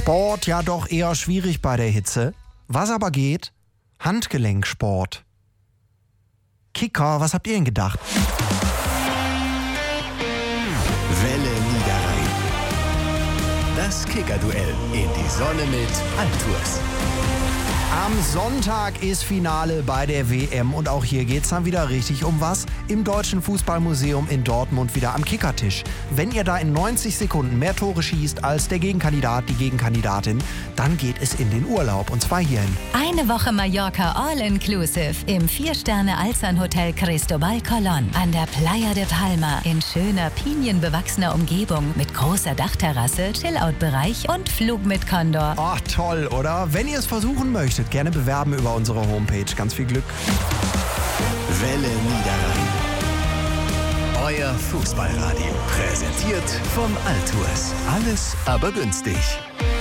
Sport ja doch eher schwierig bei der Hitze. Was aber geht? Handgelenksport. Kicker, was habt ihr denn gedacht? Welle Niederrhein. Das Kicker-Duell in die Sonne mit Altours. Am Sonntag ist Finale bei der WM und auch hier geht's dann wieder richtig um was. Im Deutschen Fußballmuseum in Dortmund wieder am Kickertisch. Wenn ihr da in 90 Sekunden mehr Tore schießt als der Gegenkandidat, die Gegenkandidatin, dann geht es in den Urlaub und zwar hierhin. Eine Woche Mallorca All-Inclusive im 4-Sterne-Alzan-Hotel Cristobal Colón an der Playa de Palma in schöner, pinienbewachsener Umgebung mit großer Dachterrasse, Chillout-Bereich und Flug mit Condor. Ach toll, oder? Wenn ihr es versuchen möchtet, gerne bewerben über unsere Homepage. Ganz viel Glück. Welle Niederrhein. Euer Fußballradio. Präsentiert vom Altours. Alles aber günstig.